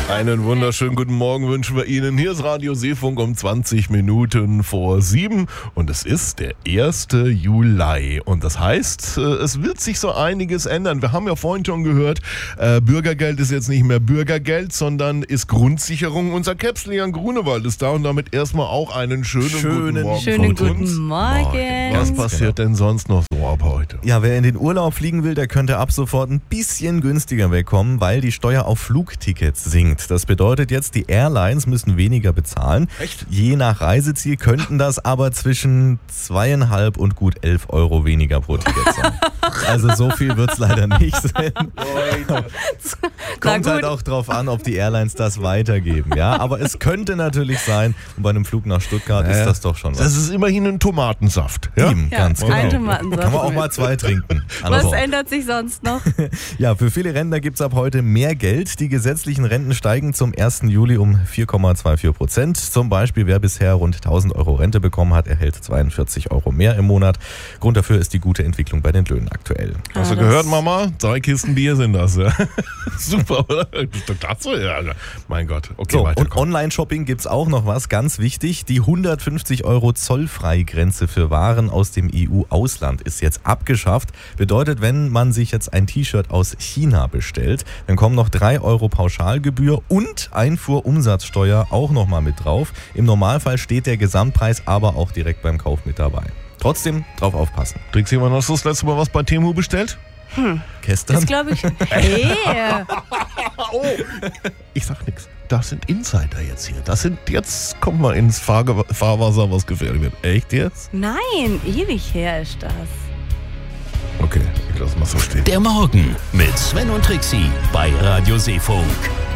Einen wunderschönen guten Morgen wünschen wir Ihnen. Hier ist Radio Seefunk um 20 Minuten vor 7 und es ist der 1. Juli. Und das heißt, es wird sich so einiges ändern. Wir haben ja vorhin schon gehört, Bürgergeld ist jetzt nicht mehr Bürgergeld, sondern ist Grundsicherung. Unser Capsleon Grunewald ist da und damit erstmal auch einen schönen guten Morgen. Schönen guten Morgen. Was passiert denn sonst noch so ab heute? Ja, wer in den Urlaub fliegen will, der könnte ab sofort ein bisschen günstiger wegkommen, weil die Steuer auf Flugtickets sinkt. Das bedeutet jetzt, die Airlines müssen weniger bezahlen. Echt? Je nach Reiseziel könnten das aber zwischen 2,5 und gut 11 Euro weniger pro Ticket sein. Also so viel wird es leider nicht sein. Kommt halt auch drauf an, ob die Airlines das weitergeben. Ja? Aber es könnte natürlich sein, und bei einem Flug nach Stuttgart ist das doch schon was. Das ist immerhin ein Tomatensaft. Ja? Eben, ganz genau. Ein Tomatensaft. Kann man auch mal 2 trinken. Was ändert sich sonst noch? Ja, für viele Rentner gibt es ab heute mehr Geld. Die gesetzlichen Renten steigen zum 1. Juli um 4,24%. Zum Beispiel, wer bisher rund 1.000 Euro Rente bekommen hat, erhält 42 Euro mehr im Monat. Grund dafür ist die gute Entwicklung bei den Löhnen aktuell. Hast du gehört, Mama? 2 Kisten Bier sind das. Ja. Super, oder? Klasse, ja. Mein Gott. Okay, So, weiter. und Online-Shopping gibt es auch noch was, ganz wichtig. Die 150 Euro Zollfreigrenze für Waren aus dem EU-Ausland ist jetzt abgeschafft. Bedeutet, wenn man sich jetzt ein T-Shirt aus China bestellt, dann kommen noch 3 Euro Pauschalgebühr und Einfuhrumsatzsteuer auch nochmal mit drauf. Im Normalfall steht der Gesamtpreis aber auch direkt beim Kauf mit dabei. Trotzdem drauf aufpassen. Trixie, wann hast du das letzte Mal was bei Temu bestellt? Gestern? Das glaube ich. Hey. Oh, ich sag nichts. Das sind Insider jetzt hier. Jetzt kommt mal ins Fahrwasser, was gefährlich wird. Echt jetzt? Nein, ewig her ist das. Okay, ich lass mal so stehen. Der Morgen mit Sven und Trixie bei Radio Seefunk.